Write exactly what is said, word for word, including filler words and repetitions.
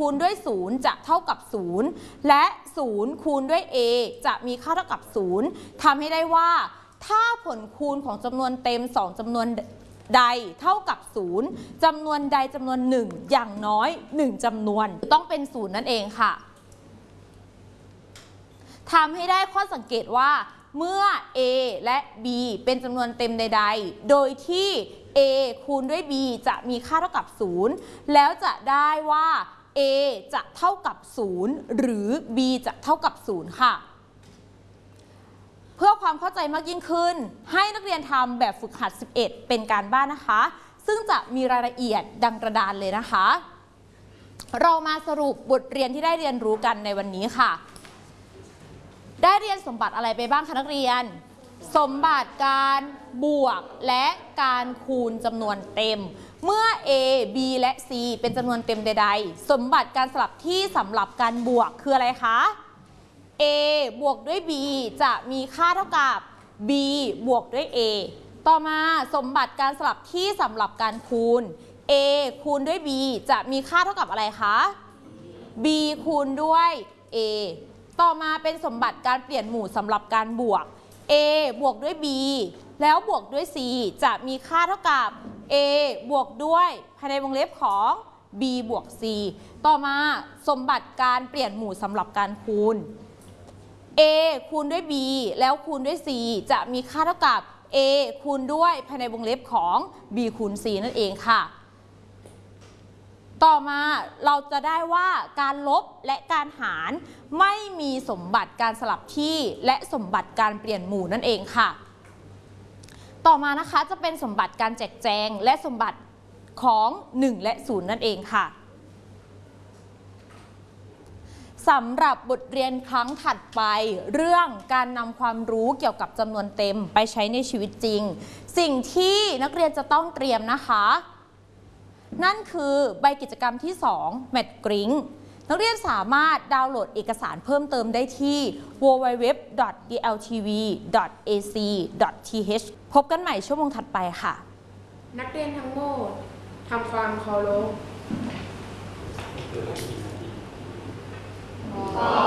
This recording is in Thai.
คูณด้วยศูนย์จะเท่ากับศูนย์และศูนย์คูณด้วย a จะมีค่าเท่ากับศูนย์ทำให้ได้ว่าถ้าผลคูณของจำนวนเต็มสองจำนวนใดเท่ากับศูนย์จำนวนใดจำนวนหนึ่งอย่างน้อยหนึ่งจำนวนต้องเป็นศูนย์นั่นเองค่ะทำให้ได้ข้อสังเกตว่าเมื่อ a และ b เป็นจำนวนเต็มใดๆโดยที่ a คูณด้วย b จะมีค่าเท่ากับศูนย์แล้วจะได้ว่า a จะเท่ากับศูนย์หรือ b จะเท่ากับศูนย์ค่ะเพื่อความเข้าใจมากยิ่งขึ้นให้นักเรียนทำแบบฝึกหัดสิบเอ็ดเป็นการบ้านนะคะซึ่งจะมีรายละเอียดดังกระดานเลยนะคะเรามาสรุปบทเรียนที่ได้เรียนรู้กันในวันนี้ค่ะได้เรียนสมบัติอะไรไปบ้างคะนักเรียนสมบัติการบวกและการคูณจำนวนเต็มเมื่อ a b และ c เป็นจำนวนเต็มใดๆสมบัติการสลับที่สำหรับการบวกคืออะไรคะ a บวกด้วย b จะมีค่าเท่ากับ b บวกด้วย a ต่อมาสมบัติการสลับที่สำหรับการคูณ a คูณด้วย b จะมีค่าเท่ากับอะไรคะ b คูณด้วย a ต่อมาเป็นสมบัติการเปลี่ยนหมู่สำหรับการบวก a บวกด้วย b แล้วบวกด้วย c จะมีค่าเท่ากับ a บวกด้วยภายในวงเล็บของ b บวก c ต่อมาสมบัติการเปลี่ยนหมู่สำหรับการคูณ a คูณด้วย b แล้วคูณด้วย c จะมีค่าเท่ากับ a คูณด้วยภายในวงเล็บของ b คูณ c นั่นเองค่ะต่อมาเราจะได้ว่าการลบและการหารไม่มีสมบัติการสลับที่และสมบัติการเปลี่ยนหมู่นั่นเองค่ะต่อมานะคะจะเป็นสมบัติการแจกแจงและสมบัติของหนึ่งและศูนย์นั่นเองค่ะสำหรับบทเรียนครั้งถัดไปเรื่องการนำความรู้เกี่ยวกับจำนวนเต็มไปใช้ในชีวิตจริงสิ่งที่นักเรียนจะต้องเตรียมนะคะนั่นคือใบกิจกรรมที่สอง แมทกริ้งนักเรียนสามารถดาวน์โหลดเอกสารเพิ่มเติมได้ที่ ดับเบิลยู ดับเบิลยู ดับเบิลยู ดอท ดี แอล ที วี ดอท เอ ซี ดอท ที เอช พบกันใหม่ชั่วโมงถัดไปค่ะนักเรียนทั้งหมดทำความเคารพ